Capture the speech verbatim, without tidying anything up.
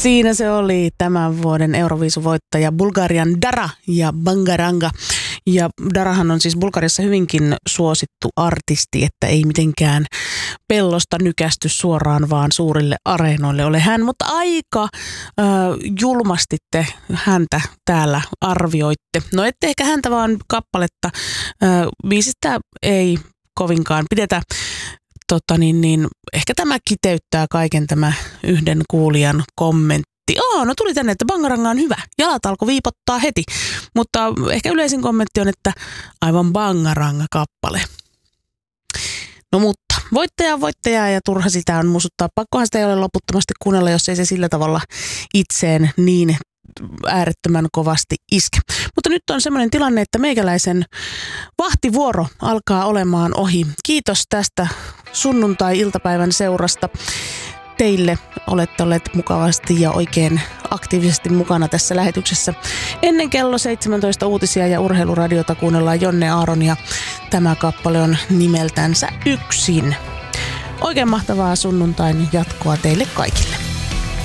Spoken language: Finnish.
Siinä se oli tämän vuoden Euroviisuvoittaja Bulgarian Dara ja Bangaranga. Ja Darahan on siis Bulgariassa hyvinkin suosittu artisti, että ei mitenkään pellosta nykästy suoraan vaan suurille areenoille ole hän. Mutta aika äh, julmasti te häntä täällä arvioitte. No ette ehkä häntä vaan kappaletta. Äh, biisistä ei kovinkaan pidetä. Tota niin, niin, ehkä tämä kiteyttää kaiken tämä yhden kuulijan kommentti. Oh, no tuli tänne, että Bangaranga on hyvä. Jalat alkoi viipottaa heti. Mutta ehkä yleisin kommentti on, että aivan Bangaranga-kappale. No mutta, voittaja on voittaja ja turha sitä on muistuttaa. Pakkohan sitä ei ole loputtomasti kuunnella, jos ei se sillä tavalla itseen niin äärettömän kovasti iske. Mutta nyt on semmoinen tilanne, että meikäläisen vahtivuoro alkaa olemaan ohi. Kiitos tästä sunnuntai-iltapäivän seurasta. Teille olette olleet mukavasti ja oikein aktiivisesti mukana tässä lähetyksessä. Ennen kello seitsemäntoista uutisia ja urheiluradiota kuunnellaan Jonne Aaron ja tämä kappale on nimeltänsä Yksin. Oikein mahtavaa sunnuntain jatkoa teille kaikille.